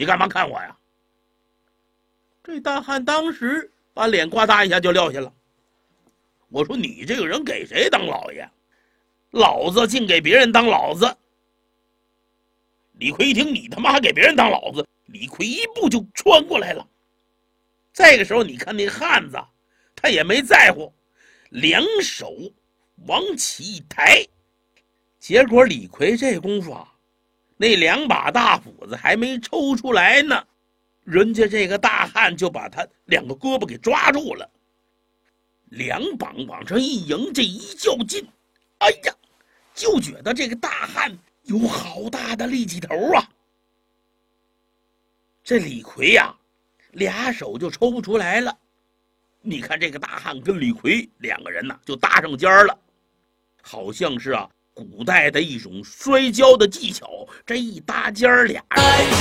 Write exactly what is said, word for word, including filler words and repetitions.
你干嘛看我呀？这大汉当时把脸呱嗒一下就撂下了。我说你这个人给谁当老爷？老子竟给别人当老子。李逵一听你他妈还给别人当老子，李逵一步就穿过来了。这个时候你看那汉子他也没在乎，两手往起一抬，结果李逵这功夫啊，那两把大斧子还没抽出来呢，人家这个大汉就把他两个胳膊给抓住了，两膀往上一迎，这一较劲，哎呀，就觉得这个大汉有好大的力气头啊！这李逵呀、啊，俩手就抽不出来了。你看这个大汉跟李逵两个人呢、啊，就搭上尖了，好像是啊，古代的一种摔跤的技巧。这一搭尖儿，俩人